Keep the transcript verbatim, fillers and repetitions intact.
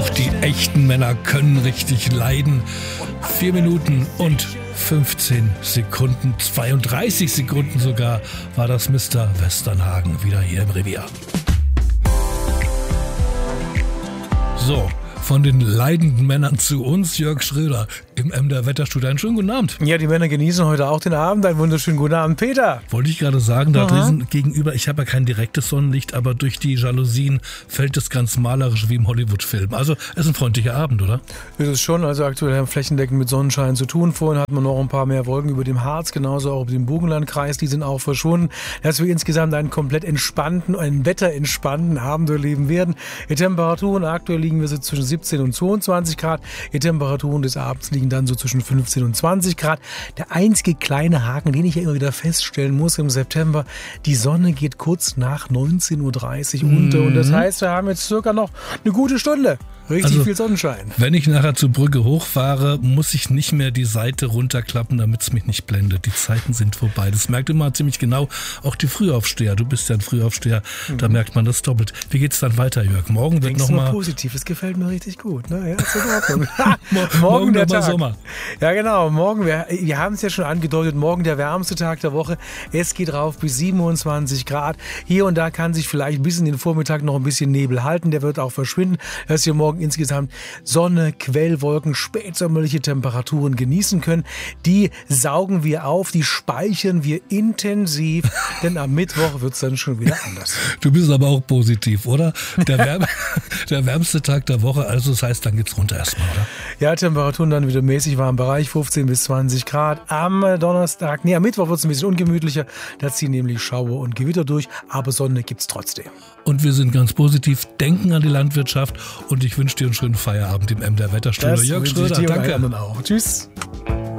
Auch die echten Männer können richtig leiden. Vier Minuten und fünfzehn Sekunden, zweiunddreißig Sekunden sogar, war das Mister Westernhagen wieder hier im Revier. So, von den leidenden Männern zu uns, Jörg Schröder im M D R Wetterstudio. Einen schönen guten Abend. Ja, die Männer genießen heute auch den Abend. Einen wunderschönen guten Abend, Peter. Wollte ich gerade sagen, da drüben gegenüber, ich habe ja kein direktes Sonnenlicht, aber durch die Jalousien fällt es ganz malerisch wie im Hollywood-Film. Also es ist ein freundlicher Abend, oder? Ist es schon. Also aktuell haben wir flächendeckend mit Sonnenschein zu tun. Vorhin hatten wir noch ein paar mehr Wolken über dem Harz, genauso auch über dem Burgenlandkreis. Die sind auch verschwunden. Dass wir insgesamt einen komplett entspannten, einen wetterentspannten Abend erleben werden. Die Temperaturen, aktuell liegen wir so zwischen siebzehn und zweiundzwanzig Grad. Die Temperaturen des Abends liegen dann so zwischen fünfzehn und zwanzig Grad. Der einzige kleine Haken, den ich ja immer wieder feststellen muss im September, die Sonne geht kurz nach neunzehn Uhr dreißig mhm. unter. Und das heißt, wir haben jetzt circa noch eine gute Stunde. Richtig also, viel Sonnenschein. Wenn ich nachher zur Brücke hochfahre, muss ich nicht mehr die Seite runterklappen, damit es mich nicht blendet. Die Zeiten sind vorbei. Das merkt immer ziemlich genau auch die Frühaufsteher. Du bist ja ein Frühaufsteher, mhm. da merkt man das doppelt. Wie geht's dann weiter, Jörg? Morgen wird nochmal... positiv, das gefällt mir richtig gut. Ne? Ja, ist in Ordnung. morgen morgen der Tag. Sommer. Ja genau, morgen, wir, wir haben es ja schon angedeutet, morgen der wärmste Tag der Woche. Es geht rauf bis siebenundzwanzig Grad. Hier und da kann sich vielleicht bis in den Vormittag noch ein bisschen Nebel halten. Der wird auch verschwinden. Dass wir morgen insgesamt Sonne, Quellwolken, spätsommerliche Temperaturen genießen können. Die saugen wir auf, die speichern wir intensiv, denn am Mittwoch wird es dann schon wieder anders. Du bist aber auch positiv, oder? Der, wärm, der wärmste Tag der Woche, also das heißt, dann geht's runter erstmal, oder? Ja, Temperaturen dann wieder mäßig warm Bereich, fünfzehn bis zwanzig Grad. Am Donnerstag, nee, am Mittwoch wird es ein bisschen ungemütlicher. Da ziehen nämlich Schauer und Gewitter durch, aber Sonne gibt's trotzdem. Und wir sind ganz positiv, denken an die Landwirtschaft und ich wünsche dir einen schönen Feierabend im M D R Wetterstudio. Jörg Schröder, danke. Auch. Tschüss.